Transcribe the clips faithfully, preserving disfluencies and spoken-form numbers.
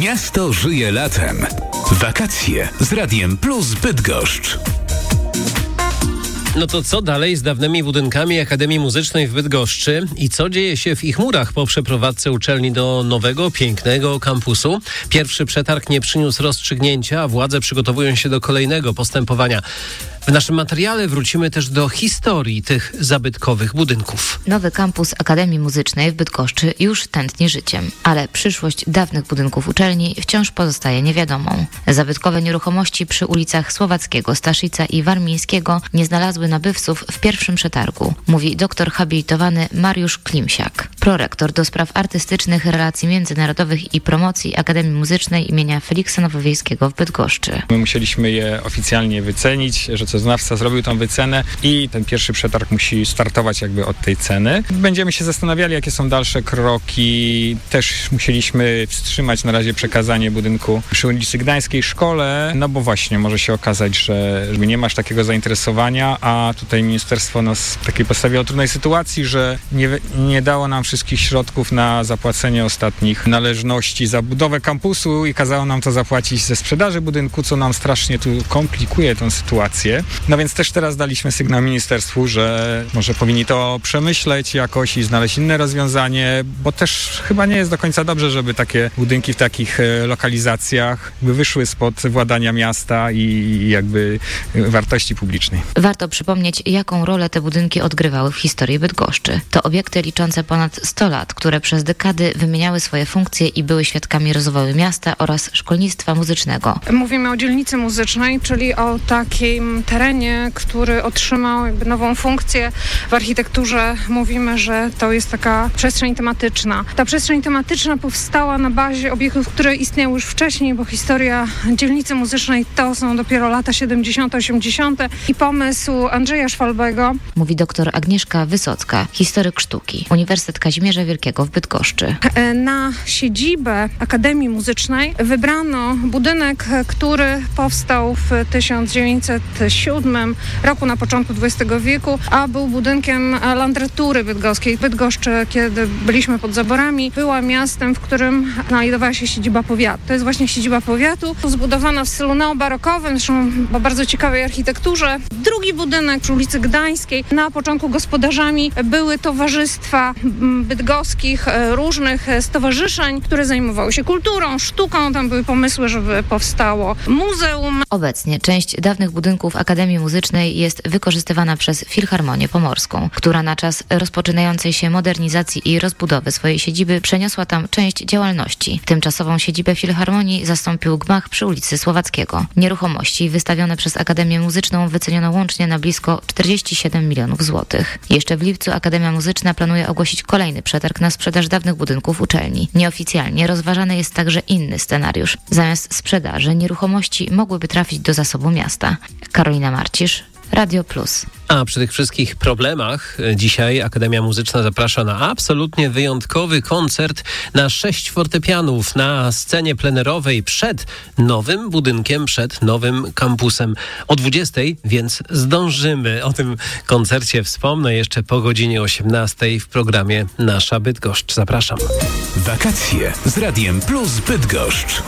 Miasto żyje latem. Wakacje z Radiem Plus Bydgoszcz. No to co dalej z dawnymi budynkami Akademii Muzycznej w Bydgoszczy i co dzieje się w ich murach po przeprowadzce uczelni do nowego, pięknego kampusu? Pierwszy przetarg nie przyniósł rozstrzygnięcia, a władze przygotowują się do kolejnego postępowania. W naszym materiale wrócimy też do historii tych zabytkowych budynków. Nowy kampus Akademii Muzycznej w Bydgoszczy już tętni życiem, ale przyszłość dawnych budynków uczelni wciąż pozostaje niewiadomą. Zabytkowe nieruchomości przy ulicach Słowackiego, Staszica i Warmińskiego nie znalazły nabywców w pierwszym przetargu, mówi doktor habilitowany Mariusz Klimsiak, prorektor do spraw artystycznych, relacji międzynarodowych i promocji Akademii Muzycznej imienia Feliksa Nowowiejskiego w Bydgoszczy. My musieliśmy je oficjalnie wycenić, że znawca zrobił tą wycenę i ten pierwszy przetarg musi startować jakby od tej ceny. Będziemy się zastanawiali, jakie są dalsze kroki. Też musieliśmy wstrzymać na razie przekazanie budynku przy ulicy Gdańskiej szkole, no bo właśnie może się okazać, że nie masz takiego zainteresowania, a tutaj ministerstwo nas w takiej postawiło trudnej sytuacji, że nie, nie dało nam wszystkich środków na zapłacenie ostatnich należności za budowę kampusu i kazało nam to zapłacić ze sprzedaży budynku, co nam strasznie tu komplikuje tę sytuację. No więc też teraz daliśmy sygnał ministerstwu, że może powinni to przemyśleć jakoś i znaleźć inne rozwiązanie, bo też chyba nie jest do końca dobrze, żeby takie budynki w takich lokalizacjach wyszły spod władania miasta i jakby wartości publicznej. Warto przypomnieć, jaką rolę te budynki odgrywały w historii Bydgoszczy. To obiekty liczące ponad sto lat, które przez dekady wymieniały swoje funkcje i były świadkami rozwoju miasta oraz szkolnictwa muzycznego. Mówimy o dzielnicy muzycznej, czyli o takim terenie, który otrzymał jakby nową funkcję. W architekturze mówimy, że to jest taka przestrzeń tematyczna. Ta przestrzeń tematyczna powstała na bazie obiektów, które istniały już wcześniej, bo historia dzielnicy muzycznej to są dopiero lata siedemdziesiąte, osiemdziesiąte i pomysł Andrzeja Szwalbego. Mówi doktor Agnieszka Wysocka, historyk sztuki, Uniwersytet Kazimierza Wielkiego w Bydgoszczy. Na siedzibę Akademii Muzycznej wybrano budynek, który powstał w tysiąc dziewięćset siódmym roku, na początku dwudziestego wieku, a był budynkiem landrytury bydgoskiej. Bydgoszcz, kiedy byliśmy pod zaborami, była miastem, w którym znajdowała się siedziba powiatu. To jest właśnie siedziba powiatu, zbudowana w stylu neobarokowym, zresztą o bardzo ciekawej architekturze. Drugi budynek przy ulicy Gdańskiej. Na początku gospodarzami były towarzystwa bydgoskich, różnych stowarzyszeń, które zajmowały się kulturą, sztuką. Tam były pomysły, żeby powstało muzeum. Obecnie część dawnych budynków Akademii Muzycznej jest wykorzystywana przez Filharmonię Pomorską, która na czas rozpoczynającej się modernizacji i rozbudowy swojej siedziby przeniosła tam część działalności. Tymczasową siedzibę Filharmonii zastąpił gmach przy ulicy Słowackiego. Nieruchomości wystawione przez Akademię Muzyczną wyceniono łącznie na blisko czterdzieści siedem milionów złotych. Jeszcze w lipcu Akademia Muzyczna planuje ogłosić kolejny przetarg na sprzedaż dawnych budynków uczelni. Nieoficjalnie rozważany jest także inny scenariusz. Zamiast sprzedaży nieruchomości mogłyby trafić do zasobu miasta. Karolina Marcisz, Radio Plus. A przy tych wszystkich problemach dzisiaj Akademia Muzyczna zaprasza na absolutnie wyjątkowy koncert na sześć fortepianów na scenie plenerowej przed nowym budynkiem, przed nowym kampusem. O dwudziestej, więc zdążymy. O tym koncercie wspomnę jeszcze po godzinie osiemnastej w programie Nasza Bydgoszcz. Zapraszam. Wakacje z Radiem Plus Bydgoszcz.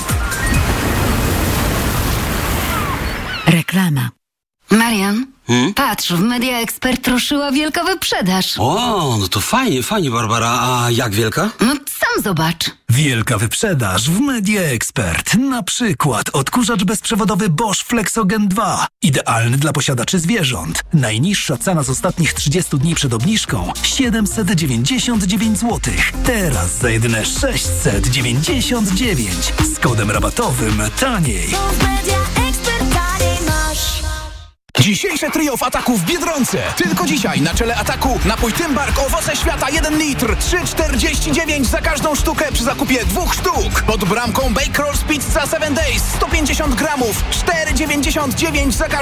Reklama. Marian, Hmm? patrz, w Media Expert ruszyła wielka wyprzedaż. O, no to fajnie, fajnie, Barbara. A jak wielka? No sam zobacz. Wielka wyprzedaż w Media Expert. Na przykład odkurzacz bezprzewodowy Bosch Flexogen dwa. Idealny dla posiadaczy zwierząt. Najniższa cena z ostatnich trzydziestu dni przed obniżką siedemset dziewięćdziesiąt dziewięć złotych. Teraz za jedyne sześćset dziewięćdziesiąt dziewięć. Z kodem rabatowym taniej. Dzisiejsze trio w Ataku w Biedronce. Tylko dzisiaj na czele Ataku napój Tymbark Owoce Świata jeden litr. trzy czterdzieści dziewięć za każdą sztukę przy zakupie dwóch sztuk. Pod bramką Bake Rolls Pizza siedem Days sto pięćdziesiąt gramów. cztery dziewięćdziesiąt dziewięć za każdą